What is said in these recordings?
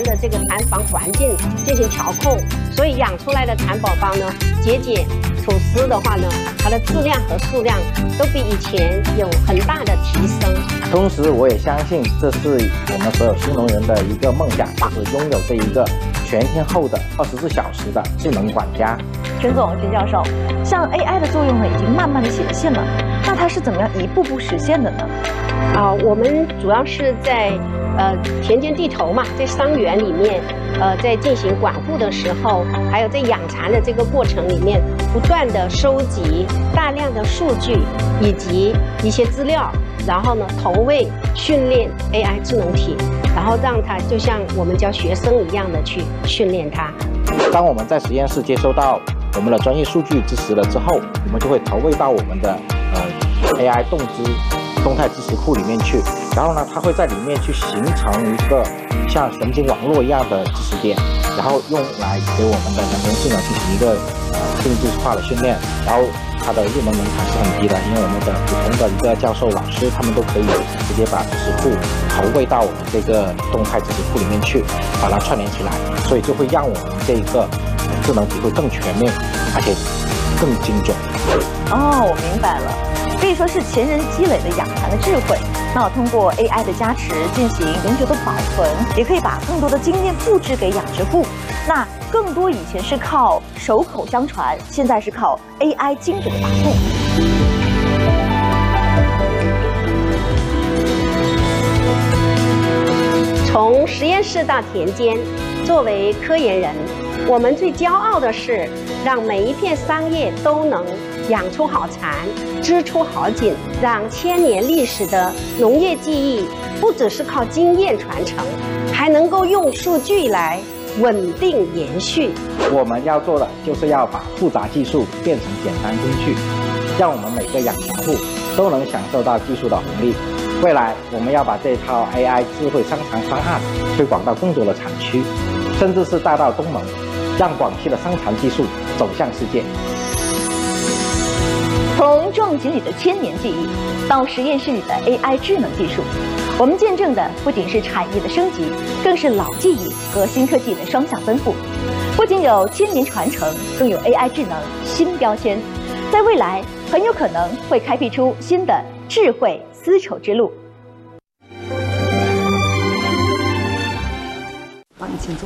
环的这个产房环境进行调控，所以养出来的蚕宝宝呢，节俭吐丝的话呢，它的质量和数量都比以前有很大的提升。 同时，我也相信这是我们所有新农人的一个梦想，就是拥有这一个全天候的24小时的智能管家。 陈总、陈教授，像 AI 的作用呢，已经慢慢的显现了，那它是怎么样一步步实现的呢？ 我们主要是在田间地头嘛，在桑园里面，在进行管护的时候，还有在养蚕的这个过程里面，不断的收集大量的数据以及一些资料，然后呢投喂训练 AI 智能体，然后让它就像我们教学生一样的去训练它。 当我们在实验室接收到我们的专业数据支持了之后，我们就会投喂到我们的AI 动态支持库里面去，然后呢，它会在里面去形成一个像神经网络一样的知识点，然后用来给我们的人工智能进行一个定制化的训练，然后它的入门门槛是很低的，因为我们的普通的一个教授老师他们都可以直接把知识库投喂到我们这个动态知识库里面去，把它串联起来，所以就会让我们这一个智能体会更全面，而且更精准。 哦，我明白了。可以说是前人积累的养蚕的智慧，那通过 AI 的加持进行永久的保存，也可以把更多的经验复制给养殖户。那更多以前是靠手口相传，现在是靠 AI 精准的把控。 从实验室到田间，作为科研人，我们最骄傲的是让每一片桑叶都能养出好蚕，织出好锦，让千年历史的农业技艺不只是靠经验传承，还能够用数据来稳定延续。 我们要做的就是要把复杂技术变成简单工具，让我们每个养蚕户都能享受到技术的红利。未来我们要把这套 AI 智慧生产方案推广到更多的产区，甚至是带到东盟，让广西的生产技术走向世界。 从种井里的千年记忆，到实验室里的 AI 智能技术，我们见证的不仅是产业的升级，更是老技艺和新科技的双向奔赴。不仅有千年传承，更有 AI 智能新标签，在未来很有可能会开辟出新的智慧丝绸之路。 好，你请坐。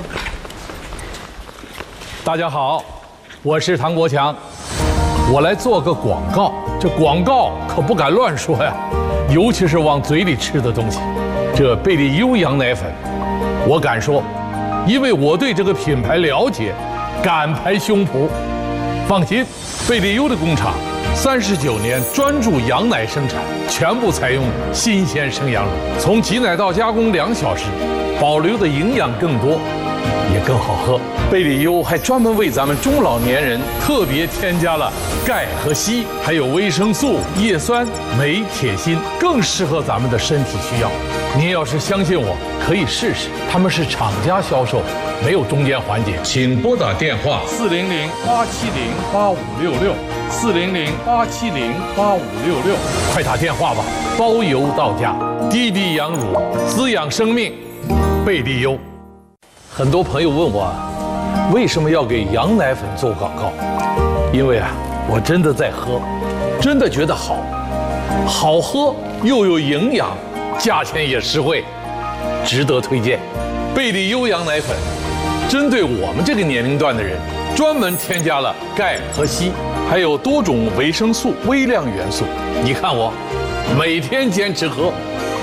大家好，我是唐国强，我来做个广告。这广告可不敢乱说呀，尤其是往嘴里吃的东西。这贝利优羊奶粉，我敢说，因为我对这个品牌了解，敢拍胸脯。放心，贝利优的工厂39年专注羊奶生产，全部采用新鲜生羊乳，从挤奶到加工2小时，保留的营养更多，也更好喝。贝利优还专门为咱们中老年人特别添加了钙和硒，还有维生素、叶酸、镁、铁、锌，更适合咱们的身体需要。您要是相信我，可以试试。他们是厂家销售，没有中间环节。请拨打电话400-870-8566，400-870-8566，快打电话吧，包邮到家。滴滴羊乳，滋养生命，贝利优。很多朋友问我，为什么要给羊奶粉做广告？因为我真的在喝，真的觉得好，好喝又有营养，价钱也实惠，值得推荐。贝利优羊奶粉针对我们这个年龄段的人，专门添加了钙和硒，还有多种维生素、微量元素。你看我每天坚持喝。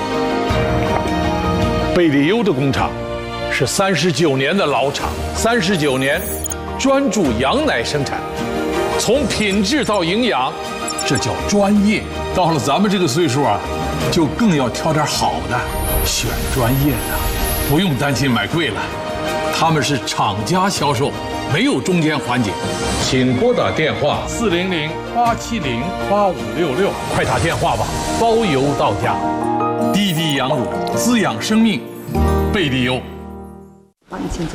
贝利优的工厂是39年的老厂，39年专注羊奶生产，从品质到营养，这叫专业。到了咱们这个岁数就更要挑点好的，选专业的，不用担心买贵了。他们是厂家销售，没有中间环节。请拨打电话400-870-8566，快打电话吧，包邮到家。滴滴羊乳，滋养生命，贝利优。 好，你请坐。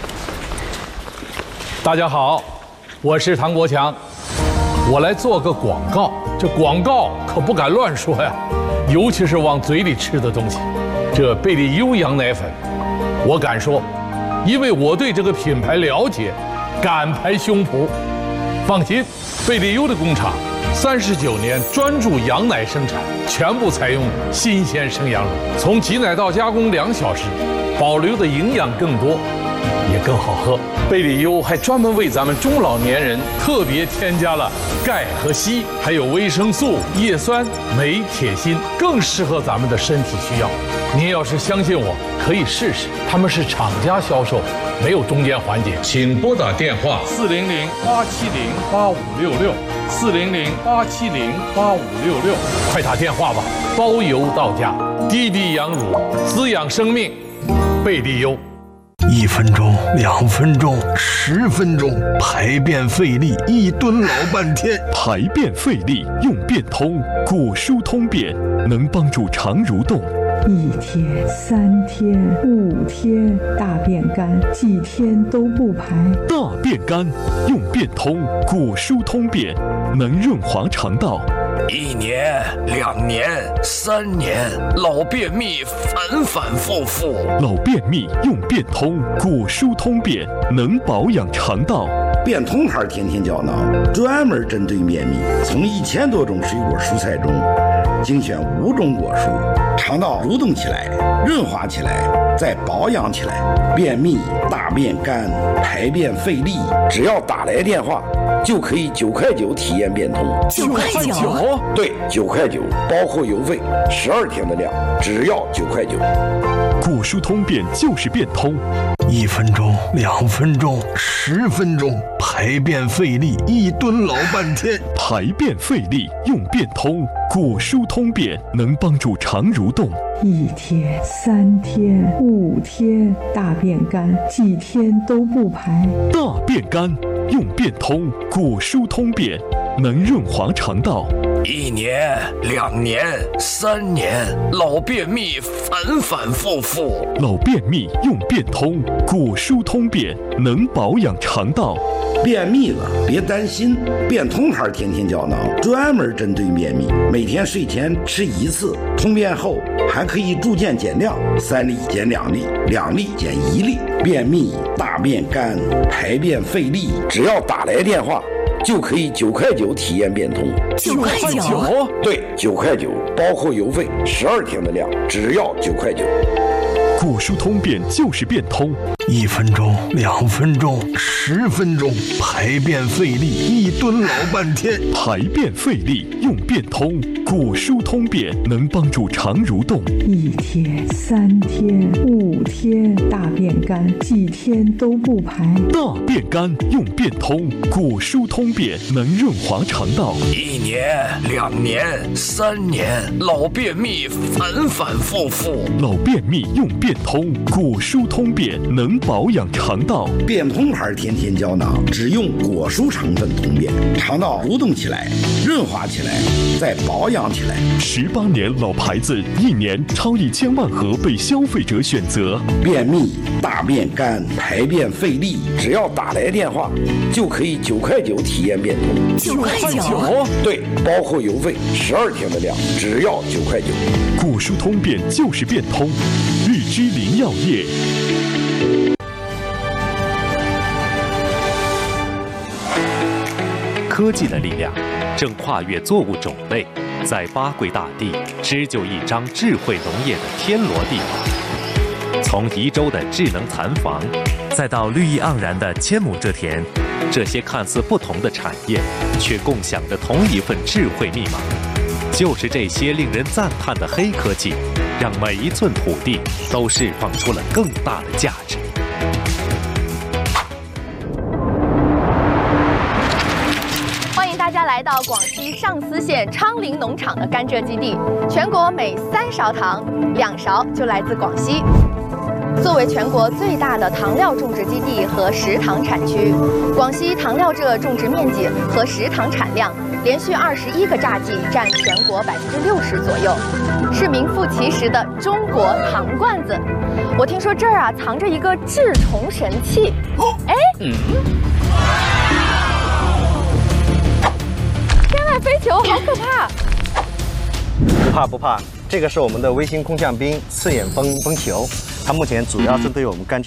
大家好，我是唐国强，我来做个广告。这广告可不敢乱说呀，尤其是往嘴里吃的东西。这贝利优羊奶粉，我敢说， 因为我对这个品牌了解，敢拍胸脯。放心，贝利优的工厂39年专注羊奶生产，全部采用新鲜生羊乳，从挤奶到加工2小时，保留的营养更多，也更好喝。贝利优还专门为咱们中老年人特别添加了钙和硒，还有维生素、叶酸、镁、铁、锌，更适合咱们的身体需要。您要是相信我，可以试试，他们是厂家销售，没有中间环节。请拨打电话400-870-8566，400-870-8566，快打电话吧，包邮到家。滴滴羊乳，滋养生命，贝利优。 1分钟、2分钟、10分钟，排便费力，一蹲老半天。排便费力用便通，果蔬通便能帮助肠蠕动。 1天、3天、5天，大便干，几天都不排。 大便干用便通，果蔬通便能润滑肠道。 1年、2年、3年，老便秘反反复复。 老便秘用便通，果蔬通便能保养肠道。 便通牌甜甜胶囊专门针对便秘，从1000多种水果蔬菜中精选5种果蔬，肠道蠕动起来，润滑起来，再保养起来。便秘、大便干、排便费力，只要打来电话，就可以9块9体验便通。 9块9？ 对，9块9，包括邮费，12天的量，只要9块9。 果蔬通便就是便通，1分钟、2分钟、10分钟，排便费力，一蹲老半天。排便费力用便通，果蔬通便能帮助肠蠕动。 1天、3天、5天，大便干，几天都不排。 大便干用便通，果蔬通便能润滑肠道。 1年、2年、3年，老便秘反反复复。 老便秘用便通，果蔬通便能保养肠道。 便秘了别担心，便通牌甜甜胶囊专门针对便秘，每天睡前吃1次，通便后还可以逐渐减量，3粒减2粒，2粒减1粒。便秘、大便干、排便费力，只要打来电话，就可以9块9体验便通。 9块9？ 对，9块9，包括邮费，12天的量，只要9块9。 果蔬通便就是便通，1分钟、2分钟、10分钟，排便费力，一蹲老半天。排便费力用便通，果蔬通便能帮助肠蠕动。 1天、3天、5天，大便干，几天都不排。 大便干用便通，果蔬通便能润滑肠道。 1年、2年、3年，老便秘反反复复。 老便秘用便通，果蔬通便能保养肠道。 便通牌甜甜胶囊只用果蔬成分通便，肠道蠕动起来，润滑起来，再保养起来。 18年老牌子，1年超1000万盒被消费者选择。 便秘、大便干、排便费力，只要打来电话，就可以9块9体验便通。 9块9？ 对，包括邮费，12天的量，只要9块9。 果蔬通便就是便通，日之林药业。 科技的力量正跨越作物种类，在八桂大地织就一张智慧农业的天罗地网。从宜州的智能蚕房，再到绿意盎然的千亩蔗田，这些看似不同的产业，却共享着同一份智慧密码。就是这些令人赞叹的黑科技，让每一寸土地都释放出了更大的价值。 欢迎大家来到广西上思县昌陵农场的甘蔗基地，全国每3勺糖，2勺就来自广西。作为全国最大的糖料种植基地和食糖产区，广西糖料蔗种植面积和食糖产量连续21个榨季占全国60%左右，是名副其实的中国糖罐子。我听说这儿藏着一个治虫神器。天外飞球，好可怕！ 不怕不怕，这个是我们的微星空降兵刺眼风球，它目前主要针对我们甘蔗